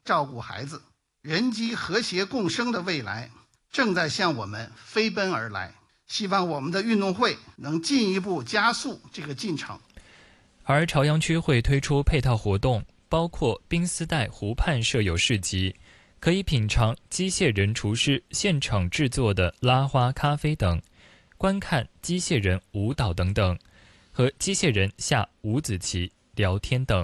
照顾孩子，人机和谐共生的未来正在向我们飞奔而来。希望我们的运动会能进一步加速这个进程。 而朝阳区会推出配套活动，包括冰丝带湖畔设有市集，可以品尝机械人厨师现场制作的拉花咖啡等，观看机械人舞蹈等等，和机械人下五子棋、聊天等。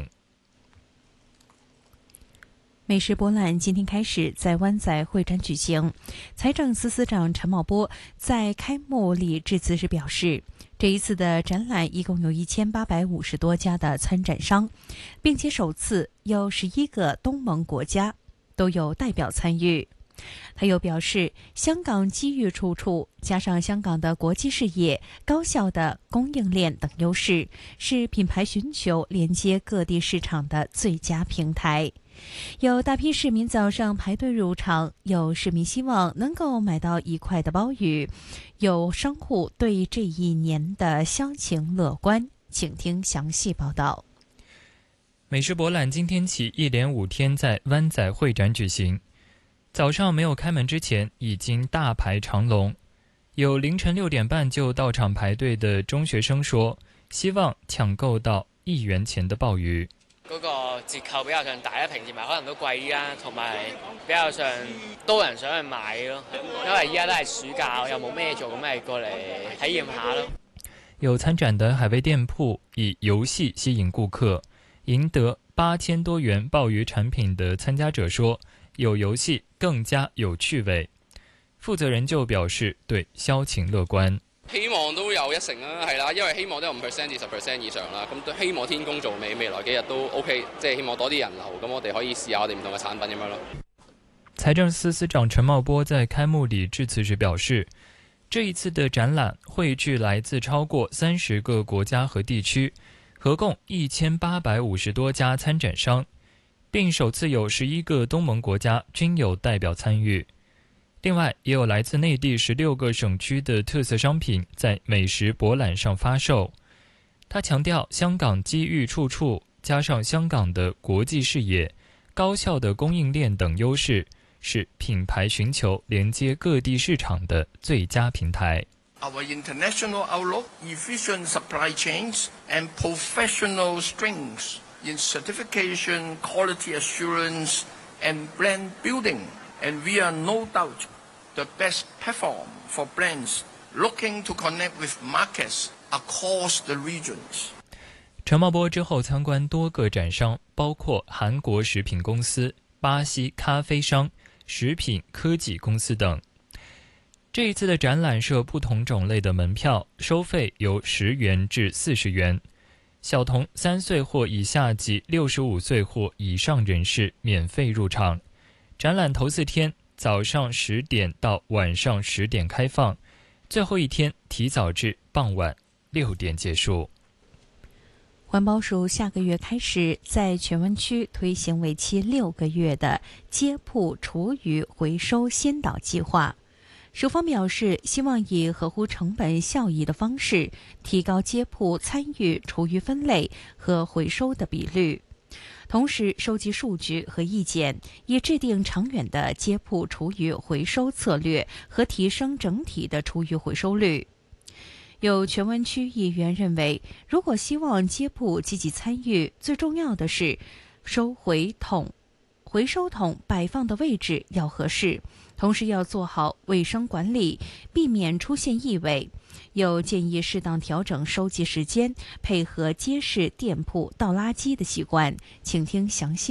美食博览今天开始在湾仔会展举行，财政司司长陈茂波在开幕礼致辞时表示，这一次的展览一共有1850多家的参展商，并且首次有11个东盟国家都有代表参与。他又表示，香港机遇处处，加上香港的国际视野、高效的供应链等优势，是品牌寻求连接各地市场的最佳平台。有大批市民早上排队入场，有市民希望能够买到1块的鲍鱼，有商户对这一年的销情乐观。请听详细报道。 美食博览今天起一连5天在湾仔会展举行，早上没有开门之前已经大排长龙，有凌晨6点半就到场排隊的中學生說，希望搶購到1元錢的鮑魚。 嗰個折扣比較上大啦，平時買可能都貴啲啦，同埋比較上多人想去買咯，因為依家都係暑假，又冇咩做，咁咪過嚟體驗下咯。 有參展的海味店鋪以遊戲吸引顧客，贏得8000多元鮑魚產品的參加者說，有遊戲更加有趣味。負責人就表示對銷情樂觀。 希望都有1成啦，係啦，因為希望都有5% 至10% 以上啦，咁都希望天公造美，未來幾日都 OK， 即係希望多啲人流，咁我哋可以試下我哋唔同嘅產品咁樣咯。 財政司司長陳茂波在開幕禮致辭時表示，這一次的展覽匯聚來自超過30個國家和地區，合共1850多家參展商，並首次有11個東盟國家均有代表參與。另外，也有來自內地16個省區的特色商品在美食博覽上發售。他強調，香港機遇處處，加上香港的國際視野、高效的供應鏈等優勢，是品牌尋求連接各地市場的最佳平台。 Our international outlook, efficient supply chains, and professional strengths in certification, quality assurance, and brand building, and we are no doubt the best platform for brands looking to connect with markets across the regions. 陈茂波之后参观多个展商，包括韩国食品公司、巴西咖啡商、食品科技公司等。这一次的展览设不同种类的门票，收费由10元至40元，小童3岁或以下及65岁或以上人士免费入场。展览头4天早上10点到晚上10点开放，最后一天提早至傍晚6点结束。 环保署下个月开始在全湾区推行为期6个月的街铺厨余回收先导计划。署方表示，希望以合乎成本效益的方式，提高街铺参与厨余分类和回收的比率。同时收集数据和意见，以制定长远的街铺厨余回收策略和提升整体的厨余回收率。有全湾区议员认为，如果希望街铺积极参与，最重要的是回收桶摆放的位置要合适，同时要做好卫生管理，避免出现异味。又建议适当调整收集时间，配合街市店铺倒垃圾的习惯。请听详细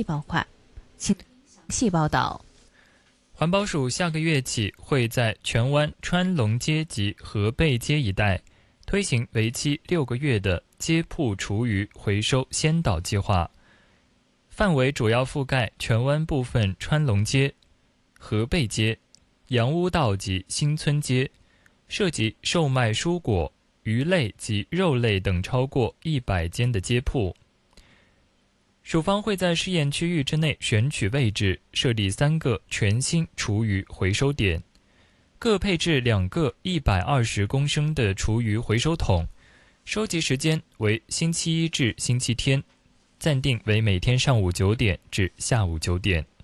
报道。 环保署下个月起会在荃湾川龙街及河背街一带推行为期6个月的街铺厨余回收先导计划，范围主要覆盖荃湾部分川龙街、河背街、洋屋道及新村街，涉及售卖蔬果、鱼类及肉类等超过100间的街铺。署方会在试验区域之内选取位置，设立3个全新厨余回收点，各配置2个120公升的厨余回收桶，收集时间为星期一至星期天，暂定为每天上午9点至下午9点。